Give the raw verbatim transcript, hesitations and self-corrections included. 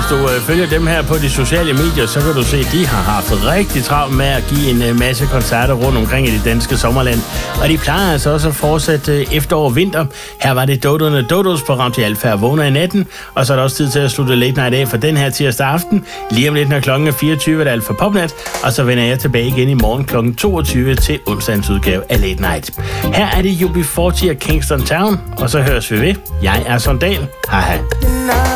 du øh, følger dem her på de sociale medier, så kan du se, at de har haft rigtig travlt med at give en øh, masse koncerter rundt omkring i det danske sommerland. Og de plejer altså også at fortsætte øh, efterår og vinter. Her var det Dodo'erne Dodos på Radio Alfa og Vågner i natten. Og så er der også tid til at slutte Late Night af for den her tirsdag aften. Lige om lidt, når klokken er fireogtyve, er det Alfa Popnat. Og så vender jeg tilbage igen i morgen klokken toogtyve til onsdagens udgave af Late Night. Her er det U B fyrre og Kingston Town, og så høres vi ved. Jeg er Sondal. Hej hej.